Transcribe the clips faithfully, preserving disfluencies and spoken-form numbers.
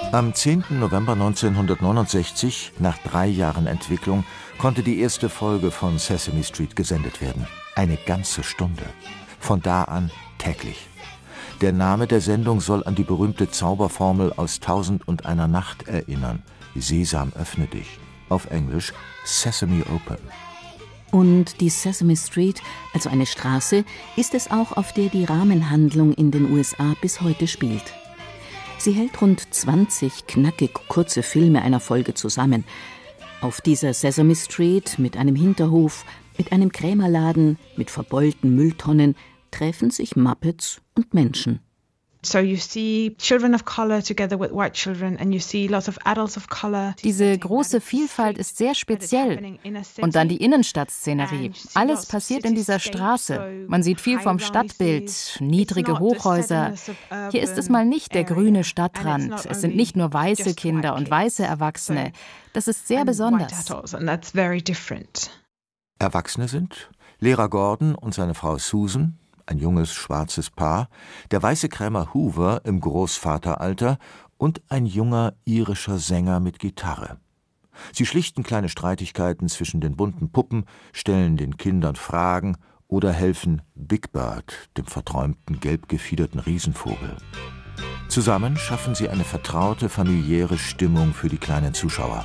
Am zehnten November neunzehnhundertneunundsechzig, nach drei Jahren Entwicklung, konnte die erste Folge von Sesame Street gesendet werden. Eine ganze Stunde. Von da an täglich. Der Name der Sendung soll an die berühmte Zauberformel aus Tausend und einer Nacht erinnern. Sesam, öffne dich. Auf Englisch Sesame Open. Und die Sesame Street, also eine Straße, ist es auch, auf der die Rahmenhandlung in den U S A bis heute spielt. Sie hält rund zwanzig knackig kurze Filme einer Folge zusammen. Auf dieser Sesame Street mit einem Hinterhof, mit einem Krämerladen, mit verbeulten Mülltonnen treffen sich Muppets und Menschen. So you see children of color together with white children and you see lots of adults of color. Diese große Vielfalt ist sehr speziell. Und dann die Innenstadtszenerie. Alles passiert in dieser Straße. Man sieht viel vom Stadtbild, niedrige Hochhäuser. Hier ist es mal nicht der grüne Stadtrand. Es sind nicht nur weiße Kinder und weiße Erwachsene. Das ist sehr besonders. Erwachsene sind Lehrer Gordon und seine Frau Susan, ein junges, schwarzes Paar, der weiße Krämer Hoover im Großvateralter und ein junger irischer Sänger mit Gitarre. Sie schlichten kleine Streitigkeiten zwischen den bunten Puppen, stellen den Kindern Fragen oder helfen Big Bird, dem verträumten, gelb gefiederten Riesenvogel. Zusammen schaffen sie eine vertraute, familiäre Stimmung für die kleinen Zuschauer.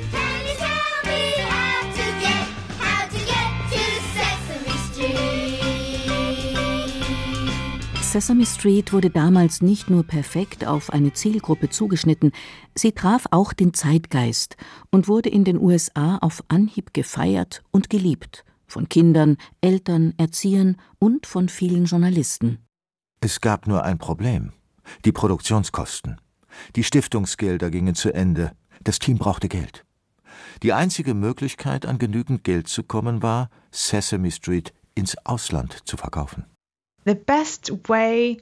Sesame Street wurde damals nicht nur perfekt auf eine Zielgruppe zugeschnitten, sie traf auch den Zeitgeist und wurde in den U S A auf Anhieb gefeiert und geliebt, von Kindern, Eltern, Erziehern und von vielen Journalisten. Es gab nur ein Problem: die Produktionskosten. Die Stiftungsgelder gingen zu Ende, das Team brauchte Geld. Die einzige Möglichkeit, an genügend Geld zu kommen, war, Sesame Street ins Ausland zu verkaufen. The best way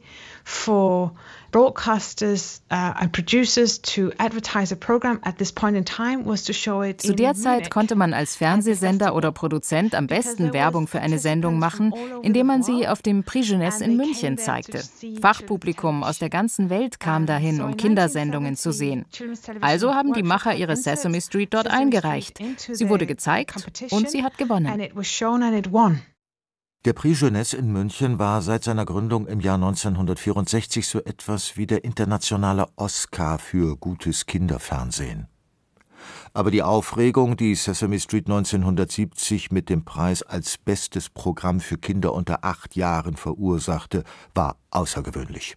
for broadcasters uh, and producers to advertise a program at this point in time was to show it. Zu der Zeit konnte man als Fernsehsender oder Produzent am besten Werbung für eine Sendung machen, indem man sie auf dem Prix Jeunesse in München zeigte. Fachpublikum aus der ganzen Welt kam dahin, um Kindersendungen zu sehen. Also haben die Macher ihre Sesame Street dort eingereicht. Sie wurde gezeigt und sie hat gewonnen. Der Prix Jeunesse in München war seit seiner Gründung im Jahr neunzehnhundertvierundsechzig so etwas wie der internationale Oscar für gutes Kinderfernsehen. Aber die Aufregung, die Sesame Street neunzehnhundertsiebzig mit dem Preis als bestes Programm für Kinder unter acht Jahren verursachte, war außergewöhnlich.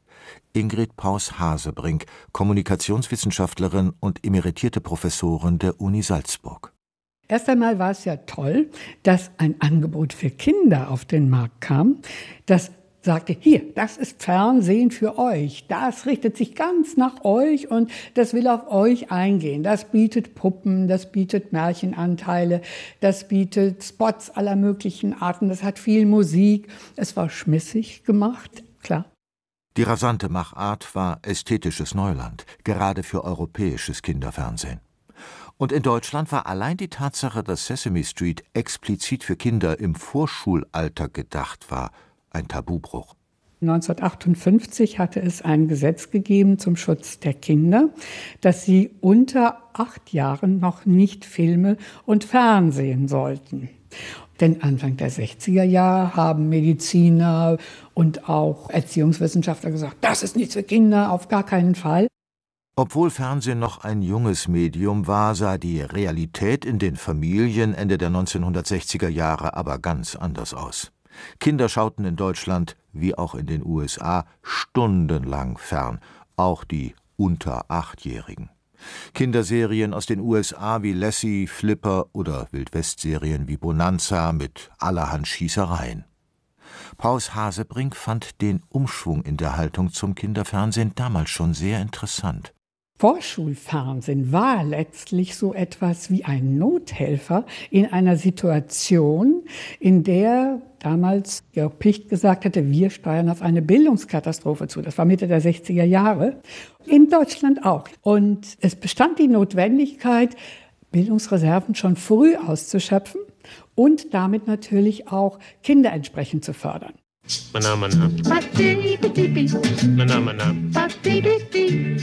Ingrid Paus-Hasebrink, Kommunikationswissenschaftlerin und emeritierte Professorin der Uni Salzburg. Erst einmal war es ja toll, dass ein Angebot für Kinder auf den Markt kam, das sagte, hier, das ist Fernsehen für euch, das richtet sich ganz nach euch und das will auf euch eingehen. Das bietet Puppen, das bietet Märchenanteile, das bietet Spots aller möglichen Arten, das hat viel Musik. Es war schmissig gemacht, klar. Die rasante Machart war ästhetisches Neuland, gerade für europäisches Kinderfernsehen. Und in Deutschland war allein die Tatsache, dass Sesame Street explizit für Kinder im Vorschulalter gedacht war, ein Tabubruch. neunzehnhundertachtundfünfzig hatte es ein Gesetz gegeben zum Schutz der Kinder, dass sie unter acht Jahren noch nicht Filme und Fernsehen sollten. Denn Anfang der sechziger Jahre haben Mediziner und auch Erziehungswissenschaftler gesagt, das ist nichts für Kinder, auf gar keinen Fall. Obwohl Fernsehen noch ein junges Medium war, sah die Realität in den Familien Ende der neunzehnhundertsechziger Jahre aber ganz anders aus. Kinder schauten in Deutschland, wie auch in den U S A, stundenlang fern, auch die unter Achtjährigen. Kinderserien aus den U S A wie Lassie, Flipper oder Wildwest-Serien wie Bonanza mit allerhand Schießereien. Paus-Hasebrink fand den Umschwung in der Haltung zum Kinderfernsehen damals schon sehr interessant. Vorschulfernsehen war letztlich so etwas wie ein Nothelfer in einer Situation, in der damals Georg Picht gesagt hatte, wir steuern auf eine Bildungskatastrophe zu. Das war Mitte der sechziger Jahre. In Deutschland auch. Und es bestand die Notwendigkeit, Bildungsreserven schon früh auszuschöpfen und damit natürlich auch Kinder entsprechend zu fördern. Mana, mana. Mana, mana.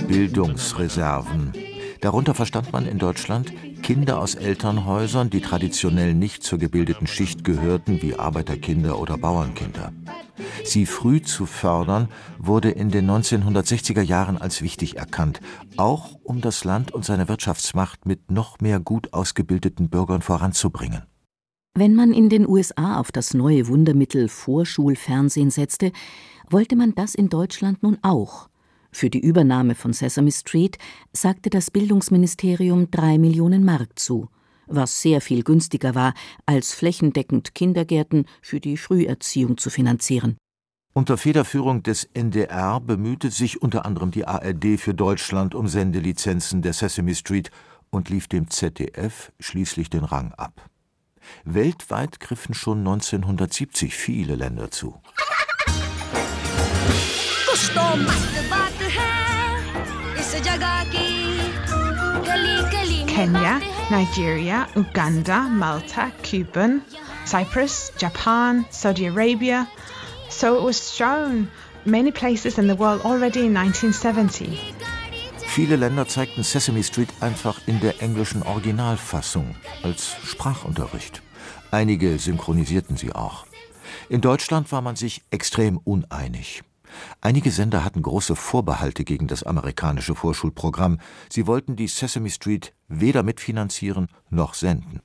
Bildungsreserven. Darunter verstand man in Deutschland Kinder aus Elternhäusern, die traditionell nicht zur gebildeten Schicht gehörten, wie Arbeiterkinder oder Bauernkinder. Sie früh zu fördern, wurde in den neunzehnhundertsechziger Jahren als wichtig erkannt, auch um das Land und seine Wirtschaftsmacht mit noch mehr gut ausgebildeten Bürgern voranzubringen. Wenn man in den U S A auf das neue Wundermittel Vorschulfernsehen setzte, wollte man das in Deutschland nun auch. Für die Übernahme von Sesame Street sagte das Bildungsministerium drei Millionen Mark zu, was sehr viel günstiger war, als flächendeckend Kindergärten für die Früherziehung zu finanzieren. Unter Federführung des N D R bemühte sich unter anderem die A R D für Deutschland um Sendelizenzen der Sesame Street und lief dem Z D F schließlich den Rang ab. Weltweit griffen schon neunzehnhundertsiebzig viele Länder zu. Kenya, Nigeria, Uganda, Malta, Cuba, Cyprus, Japan, Saudi Arabia. So it was shown many places in the world already in nineteen seventy. Viele Länder zeigten Sesame Street einfach in der englischen Originalfassung als Sprachunterricht. Einige synchronisierten sie auch. In Deutschland war man sich extrem uneinig. Einige Sender hatten große Vorbehalte gegen das amerikanische Vorschulprogramm. Sie wollten die Sesame Street weder mitfinanzieren noch senden.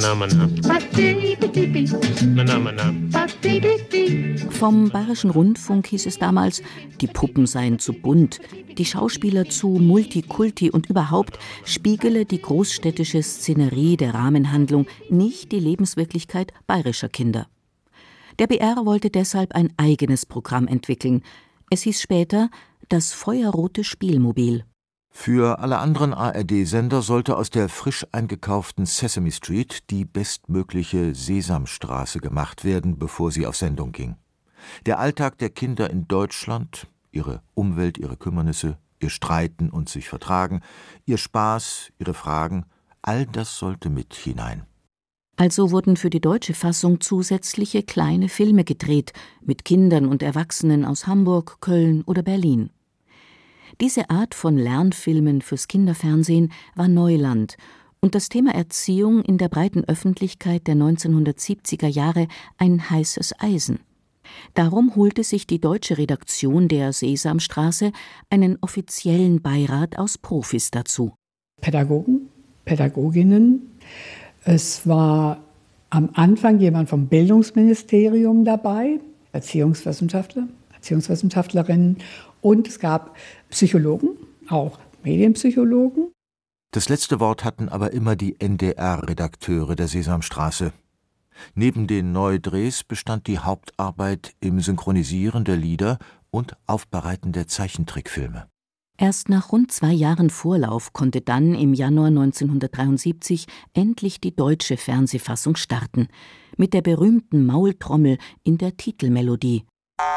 Vom Bayerischen Rundfunk hieß es damals, die Puppen seien zu bunt, die Schauspieler zu multikulti und überhaupt spiegele die großstädtische Szenerie der Rahmenhandlung nicht die Lebenswirklichkeit bayerischer Kinder. Der B R wollte deshalb ein eigenes Programm entwickeln. Es hieß später das Feuerrote Spielmobil. Für alle anderen A R D-Sender sollte aus der frisch eingekauften Sesame Street die bestmögliche Sesamstraße gemacht werden, bevor sie auf Sendung ging. Der Alltag der Kinder in Deutschland, ihre Umwelt, ihre Kümmernisse, ihr Streiten und sich vertragen, ihr Spaß, ihre Fragen, all das sollte mit hinein. Also wurden für die deutsche Fassung zusätzliche kleine Filme gedreht, mit Kindern und Erwachsenen aus Hamburg, Köln oder Berlin. Diese Art von Lernfilmen fürs Kinderfernsehen war Neuland und das Thema Erziehung in der breiten Öffentlichkeit der neunzehnhundertsiebziger Jahre ein heißes Eisen. Darum holte sich die deutsche Redaktion der Sesamstraße einen offiziellen Beirat aus Profis dazu. Pädagogen, Pädagoginnen. Es war am Anfang jemand vom Bildungsministerium dabei, Erziehungswissenschaftler, Erziehungswissenschaftlerinnen, und es gab Psychologen, auch Medienpsychologen. Das letzte Wort hatten aber immer die N D R-Redakteure der Sesamstraße. Neben den Neudrehs bestand die Hauptarbeit im Synchronisieren der Lieder und Aufbereiten der Zeichentrickfilme. Erst nach rund zwei Jahren Vorlauf konnte dann im Januar neunzehnhundertdreiundsiebzig endlich die deutsche Fernsehfassung starten, mit der berühmten Maultrommel in der Titelmelodie.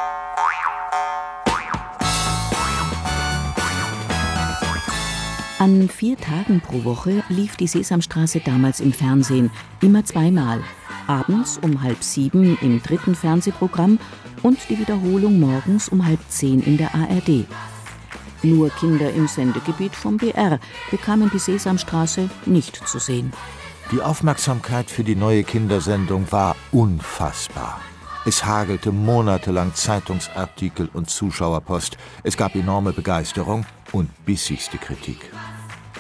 An vier Tagen pro Woche lief die Sesamstraße damals im Fernsehen, immer zweimal, abends um halb sieben im dritten Fernsehprogramm und die Wiederholung morgens um halb zehn in der A R D. Nur Kinder im Sendegebiet vom B R bekamen die Sesamstraße nicht zu sehen. Die Aufmerksamkeit für die neue Kindersendung war unfassbar. Es hagelte monatelang Zeitungsartikel und Zuschauerpost. Es gab enorme Begeisterung und bissigste Kritik.